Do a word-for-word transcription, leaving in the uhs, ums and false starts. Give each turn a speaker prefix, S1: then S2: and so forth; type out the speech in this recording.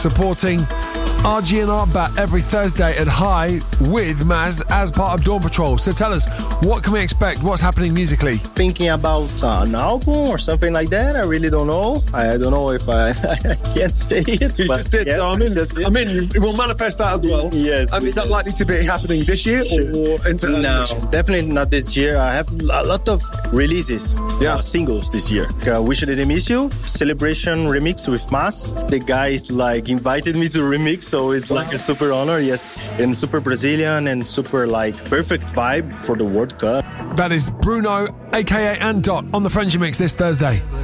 S1: supporting R G and R B A T every Thursday at High with Maz as part of Dawn Patrol. So tell us, what can we expect? What's happening musically?
S2: Thinking about uh, an album or something like that. I really don't know. I don't know if I, I can't say it.
S3: You
S2: but
S3: just did,
S2: yeah,
S3: so I'm in.
S2: just
S3: I'm in. We'll manifest that as well.
S2: Yes.
S3: Um, is that likely to be happening this year or into early
S2: No,
S3: next year?
S2: definitely not this year. I have a lot of releases,
S3: Yeah.
S2: uh, singles this year. Uh, Wish I Didn't Miss You, Celebration remix with Mas. The guys like invited me to remix, so it's like a super honor, yes, and super Brazilian and super like perfect vibe for the World Cup.
S1: That is Bruno, aka Andot, on the Frenzy Mix this Thursday.